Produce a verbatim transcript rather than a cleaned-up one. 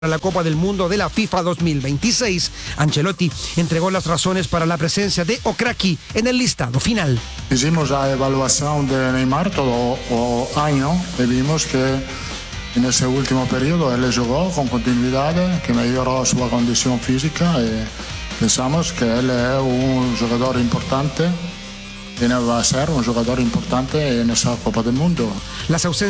la Copa del Mundo de la FIFA dos mil veintiséis. Ancelotti entregó las razones para la presencia de Okraki en el listado final. Hicimos la evaluación de Neymar todo el año y vimos que en ese último periodo él jugó con continuidad, que mejoró su condición física y pensamos que él es un jugador importante y va a ser un jugador importante en esa Copa del Mundo. Las ausencias